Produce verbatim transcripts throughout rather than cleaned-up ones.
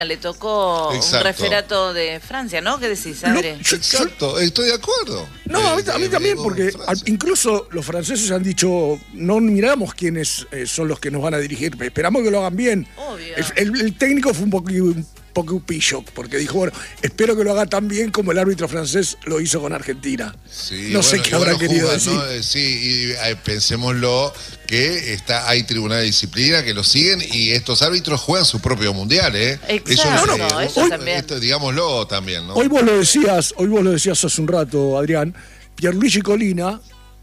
Le tocó Exacto. un referato de Francia, ¿no? ¿Qué decís, Adri? No, yo, Exacto, estoy de acuerdo. No, a mí, a mí también, porque incluso los franceses han dicho, no miramos quiénes eh, son los que nos van a dirigir, esperamos que lo hagan bien. Obvio. El, el, el técnico fue un poco, un poco pillo, porque dijo, bueno, espero que lo haga tan bien como el árbitro francés lo hizo con Argentina. Sí, no bueno, sé qué habrá querido jugan, decir. ¿no? Sí, y eh, pensémoslo que está, hay tribunal de disciplina que lo siguen y estos árbitros juegan su propio mundial, ¿eh? Exacto, eso, no, no, eh, eso hoy, también. Esto, digámoslo también, ¿no? Hoy vos lo decías, hoy vos lo decías hace un rato, Adrián, Pierluigi Colina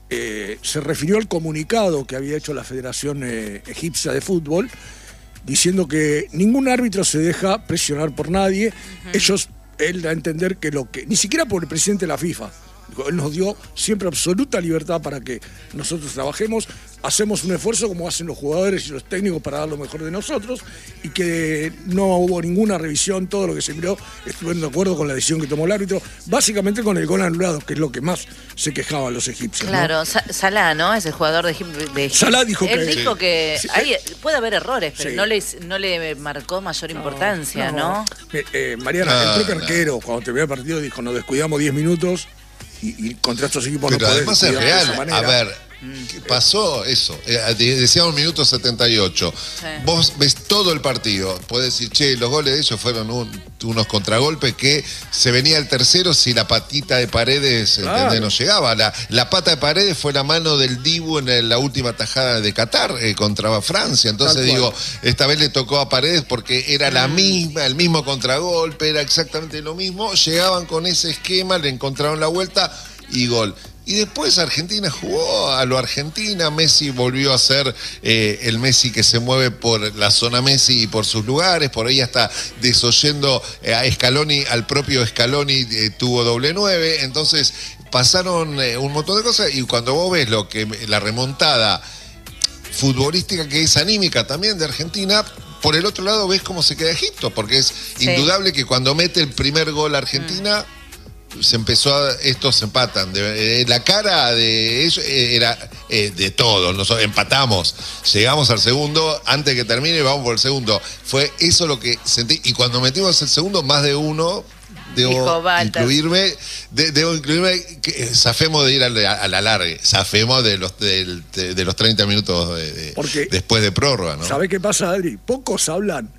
eh, se refirió al comunicado que había hecho la Federación eh, Egipcia de Fútbol, diciendo que ningún árbitro se deja presionar por nadie. Uh-huh. Ellos, él da a entender que lo que, ni siquiera por el presidente de la FIFA, él nos dio siempre absoluta libertad para que nosotros trabajemos, hacemos un esfuerzo como hacen los jugadores y los técnicos para dar lo mejor de nosotros, y que no hubo ninguna revisión, todo lo que se miró, estuvieron de acuerdo con la decisión que tomó el árbitro, básicamente con el gol anulado, que es lo que más se quejaban los egipcios. Claro, ¿no? Salah, ¿no? Es el jugador de Egipto. Salah dijo él que... dijo sí. que sí. Ahí puede haber errores, pero sí. no, le, no le marcó mayor importancia, ¿no? ¿no? Eh, eh, Mariana, ah, el propio no. arquero, cuando terminó el partido, dijo, nos descuidamos diez minutos, Y, y contra estos equipos pero no además es real, a ver, mm. pasó eso, eh, decíamos minuto setenta y ocho, sí. Vos ves todo el partido, podés decir, che, los goles de ellos fueron un, unos contragolpes que se venía el tercero si la patita de Paredes claro. no llegaba, la, la pata de Paredes fue la mano del Dibu en el, la última tajada de Qatar eh, contra Francia, entonces digo, esta vez le tocó a Paredes porque era mm. la misma, el mismo contragolpe, era exactamente lo mismo, llegaban con ese esquema, le encontraron la vuelta y gol. Y después Argentina jugó a lo Argentina, Messi volvió a ser eh, el Messi que se mueve por la zona Messi y por sus lugares, por ahí hasta desoyendo eh, a Scaloni, al propio Scaloni eh, tuvo doble nueve, entonces pasaron eh, un montón de cosas y cuando vos ves lo que la remontada futbolística que es anímica también de Argentina, por el otro lado ves cómo se queda Egipto, porque es sí. indudable que cuando mete el primer gol Argentina... Mm. se empezó a, estos se empatan, de, de, la cara de ellos era eh, de todos, nosotros empatamos, llegamos al segundo, antes que termine vamos por el segundo, fue eso lo que sentí, y cuando metimos el segundo, más de uno, debo incluirme, de, debo incluirme, que, zafemos de ir a la, a la larga, zafemos de los, de, de, de los treinta minutos de, de, Porque, después de prórroga, ¿no? ¿Sabés qué pasa, Adri? Pocos hablan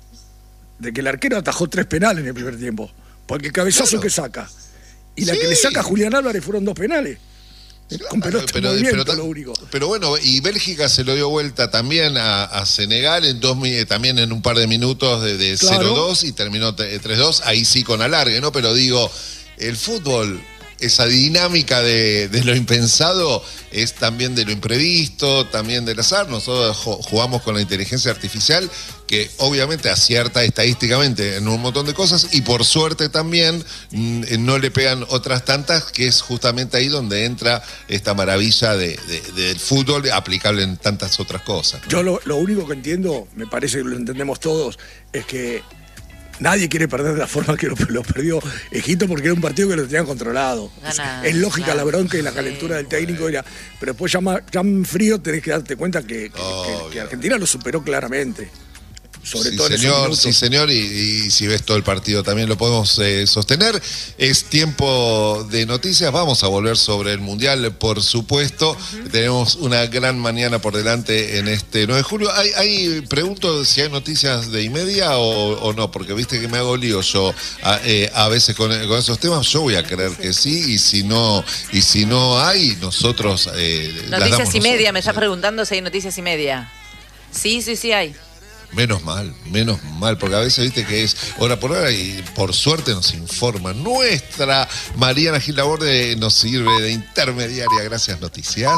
de que el arquero atajó tres penales en el primer tiempo, porque el cabezazo claro. que saca y la sí. que le saca a Julián Álvarez fueron dos penales. Claro, con pelota pero, en movimiento, pero, lo único. Pero bueno, y Bélgica se lo dio vuelta también a, a Senegal, en dos, también en un par de minutos de, de claro. cero dos y terminó tres dos, ahí sí con alargue, ¿no? Pero digo, el fútbol, esa dinámica de, de lo impensado es también de lo imprevisto, también del azar. Nosotros jugamos con la inteligencia artificial que obviamente acierta estadísticamente en un montón de cosas y por suerte también no le pegan otras tantas, que es justamente ahí donde entra esta maravilla de, de, del fútbol aplicable en tantas otras cosas, ¿no? Yo lo, lo único que entiendo, me parece que lo entendemos todos, es que nadie quiere perder de la forma que lo, lo perdió Egipto porque era un partido que lo tenían controlado. Gana, es, es lógica claro, la bronca y la calentura sí, del técnico. Era, pero después ya, ya en frío tenés que darte cuenta que, que, oh, que, que Argentina lo superó claramente. Sobre sí, todo en señor, sí, señor, y, y si ves todo el partido también lo podemos eh, sostener. Es tiempo de noticias, vamos a volver sobre el Mundial, por supuesto. Uh-huh. Tenemos una gran mañana por delante en este nueve de julio. Hay, hay pregunto si hay noticias de y media o, o no, porque viste que me hago lío yo a, eh, a veces con, con esos temas. Yo voy a creer que sí, y si no, y si no hay, nosotros eh, noticias las damos y nosotros, media, me estás preguntando si hay noticias y media. Sí, sí, sí hay. Menos mal, menos mal, porque a veces viste que es hora por hora y por suerte nos informa. Nuestra Mariana Gil Laborde nos sirve de intermediaria. Gracias, noticias.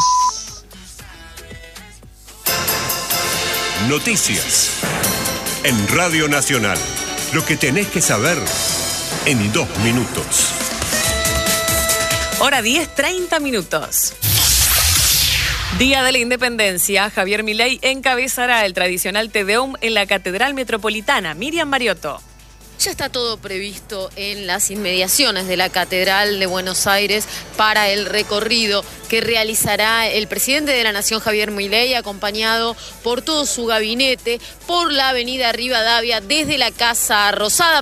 Noticias en Radio Nacional. Lo que tenés que saber en dos minutos. Hora diez, treinta minutos. Día de la Independencia, Javier Milei encabezará el tradicional Te Deum en la Catedral Metropolitana. Miriam Mariotto. Ya está todo previsto en las inmediaciones de la Catedral de Buenos Aires para el recorrido que realizará el presidente de la Nación, Javier Milei, acompañado por todo su gabinete por la avenida Rivadavia desde la Casa Rosada.